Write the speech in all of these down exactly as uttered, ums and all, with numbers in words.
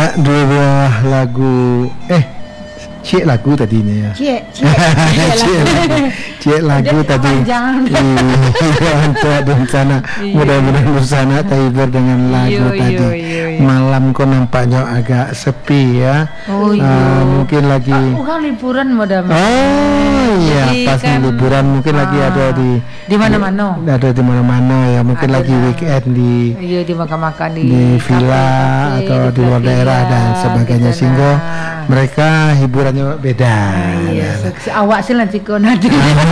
Ya, dua buah lagu eh Cik lagu tadinya ya. Cik, cik, Cik lagu, Cik lagu tadi. Iya, untuk di sana. Mudah-mudahan di sana terhibur dengan lagu Yo, tadi. yo, yo, yo. Malam kok nampaknya agak sepi ya. Oh iya. Ah, mungkin lagi. Bukan liburan madam. Oh iya, Jadi pas kan, liburan mungkin lagi ah, ada di di mana-mana. Ada di mana-mana ya, mungkin Ada lagi lah. weekend di Iya, di makan-makan di, di villa kafe-kafe, atau di luar kafe, daerah ya, dan sebagainya, gitu sehingga nah. mereka hiburannya beda. Iya, Nah, se- awak sih nanti kau nanti.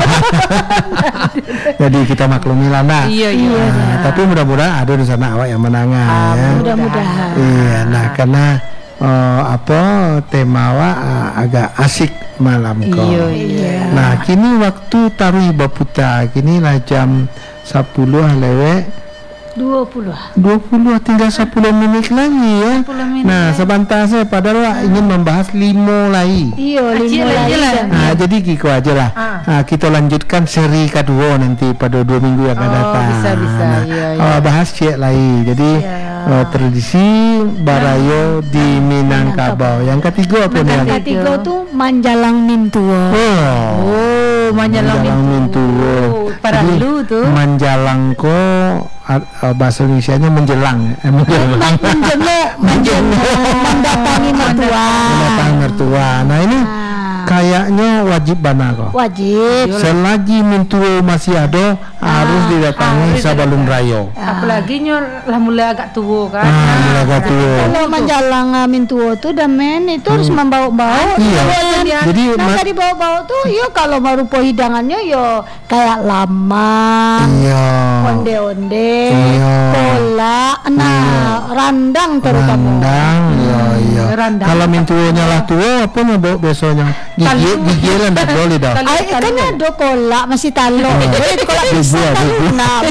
jadi kita maklumi lah nak. Iya, iya. Nah, tapi mudah-mudahan ada di sana awak yang menangan Ah, ya. mudah-mudahan. Iya, nah karena eh, apa tema awak ah, agak asik malam kau. Iya, iya. Nah kini waktu taruh baputa, kini lah jam sepuluh lewat dua puluh. dua puluh, tinggal sepuluh menit lagi ya. sepuluh menit Nah sebentar saya padahal awak ingin membahas limo lagi. Iya, Acil lima aja lah. lagi. Nah, jadi gitu aja lah. Ah. Nah, kita lanjutkan seri kedua nanti pada dua minggu yang akan Oh, datang. bisa, bisa. Nah, Iya, iya. awak bahas cek lagi. Jadi Iya. eh, tradisi barayo di Minangkabau. Yang ketiga apa nih? Yang ketiga tuh Manjalang Mintuo. Oh, Oh, Manjalang Mintuo. Mintuo. Pada Jadi, dulu tuh. Manjalang ko a- a- bahasa Indonesianya menjelang. Eh, menjelang. Menjenguk, menjenguk, mendatangi mertua. Mendatang mertua. Nah ini kayaknya wajib bana kok. Wajib. Selagi mintuo masih ada, harus didatangi harus Sabalun Rayo. Apalagi nyor lah mulai agak tua kan. Ah, mulai agak tua. Kalau Manjalang uh, Mintuo tuh damen itu harus membawa-bawa. Iya. Iya. Jadi Nah ma- tadi bawa-bawa tuh, yo kalau merupa hidangannya yo kayak lamang, iya. onde-onde, Iya. kolak, nah randang terutama. Randang, iya iya. Randang. Kalau mintuonya lah tua, apa nih bawa besoknya? Gigi gigi lah ndak boleh dah. Talu. Ay, kan ada kolak masih talo. Jadi kolak Bubu, pisang bubu. nah,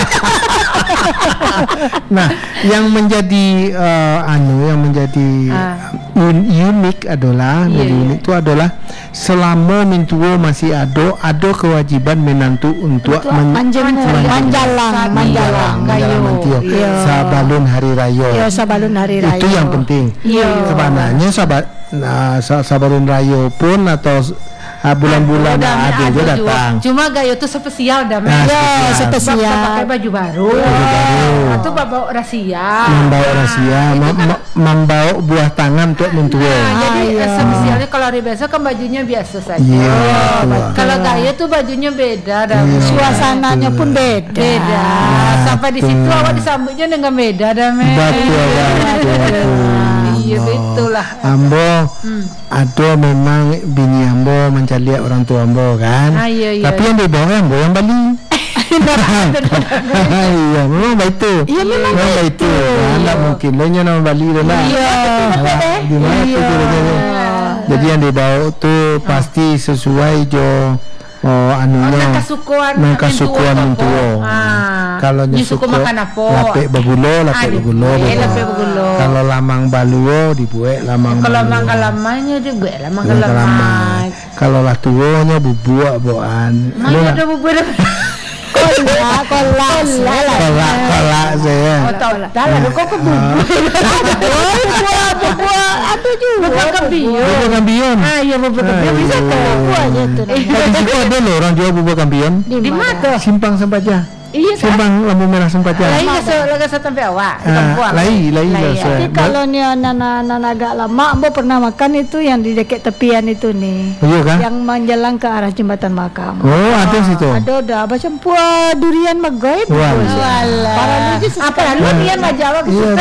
Nah, yang menjadi eh, anu yang menjadi Ah. un- unik adalah Iya, menjadi iya. unik itu adalah selama mintuo masih ada, ada kewajiban menantu untuk Untuk men- manjenguk, manjalang. manjalang, manjalang. Manjalang, Gayo. mantio. Iya. Sabalun hari raya. Yo sabalun hari raya. Itu yang penting. Iya. Sebenarnya sabat nah, sa- Sabalun Raya pun atau ah, bulan-bulan Udah, ada juga juga. datang. Cuma gayo tuh spesial dah. Nah, Mel. spesial. spesial. Pakai baju baru. Baju baru. Atau bawa rahasia. Membawa rahasia, mem- mem- membawa buah tangan untuk mintuo. Nah, jadi iya. eh, spesialnya kalau hari biasa kan bajunya biasa saja. Iya, betul. Kalau gaya tuh bajunya beda dah. Iya. Suasananya pun beda. Beda. Sampai di situ betul. awak disambutnya dengan beda dah, Mel. Betul, betul, betul. Iya, betul lah. Ambo Hmm. ada memang bini Ambo mencari orang tua Ambo kan. Ah, iya, iya, Tapi iya. yang dibawa Ambo yang Bali. Iya, memang baik tu. Iya, memang baik tu. Anak mungkin lainnya nama Bali dah lah. Iya. Di mana tu kira-kira. Jadi yang dibawa tu pasti sesuai jo oh anunya. Nang kasukuan Nang kasukuan mintuo. Ah. Kalau Ni nyusuko suku makan apa? lapik bagulo, lapik Ah, bagulo. dibuat bagulo. lapik bagulo. Kalau lamang baluo dibuat lamang Kalau baluo. mangga lamanya dia buat lah mangga Lamang lamanya. lamang. Kalau lah tuonya bubuak boan. Mana ada bubur dah. Kolak, kolak, kolak. Kolak kolak saya. Oh tahu lah. Dah lah kau ke bubur. Buah, buah, ada juga. Bubur kampion. Bubur kampion. Ah iya bubur kampion bisa Aduh. kau. Buah aja tuh. Di situ ada loh orang jual bubur kampion. Di mana? Simpang Sempaja. Iya kan. Simpang lampu merah Sempaja. Lain ke so laga satu sampai awak. Ah, lai lai lah Lai, saya. Tapi kalau ni anak-anak agak lama, Ambo pernah makan itu yang di dekat tepian itu nih. Iya kan? Yang menjelang ke arah jembatan makam. Oh, ada situ. Ada dah macam buah durian megoy. Wah. Para lucu Apa lu dia majawab Iya,